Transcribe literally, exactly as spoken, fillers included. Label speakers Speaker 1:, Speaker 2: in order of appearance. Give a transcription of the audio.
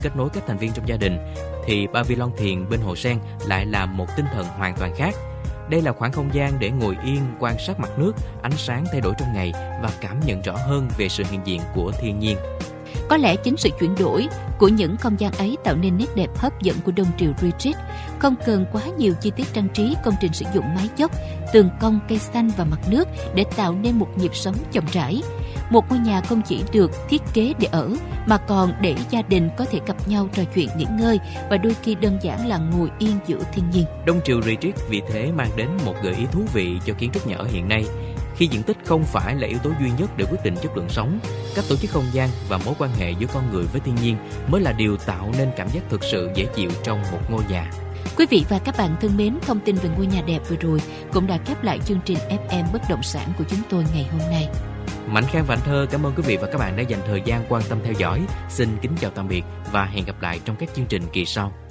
Speaker 1: kết nối các thành viên trong gia đình, thì Pavilion thiền bên hồ sen lại là một tinh thần hoàn toàn khác. Đây là khoảng không gian để ngồi yên, quan sát mặt nước, ánh sáng thay đổi trong ngày và cảm nhận rõ hơn về sự hiện diện của thiên nhiên.
Speaker 2: Có lẽ chính sự chuyển đổi của những không gian ấy tạo nên nét đẹp hấp dẫn của Đông Triều Retreat. Không cần quá nhiều chi tiết trang trí, công trình sử dụng mái dốc, tường cong, cây xanh và mặt nước để tạo nên một nhịp sống chậm rãi. Một ngôi nhà không chỉ được thiết kế để ở, mà còn để gia đình có thể gặp nhau trò chuyện nghỉ ngơi và đôi khi đơn giản là ngồi yên giữa thiên nhiên.
Speaker 1: Đông Triều Retreat vì thế mang đến một gợi ý thú vị cho kiến trúc nhà ở hiện nay. Khi diện tích không phải là yếu tố duy nhất để quyết định chất lượng sống, cách tổ chức không gian và mối quan hệ giữa con người với thiên nhiên mới là điều tạo nên cảm giác thực sự dễ chịu trong một ngôi nhà.
Speaker 2: Quý vị và các bạn thân mến, thông tin về ngôi nhà đẹp vừa rồi cũng đã khép lại chương trình ép em Bất động sản của chúng tôi ngày hôm nay.
Speaker 1: Mạnh Khang và Anh Thơ cảm ơn quý vị và các bạn đã dành thời gian quan tâm theo dõi. Xin kính chào tạm biệt và hẹn gặp lại trong các chương trình kỳ sau.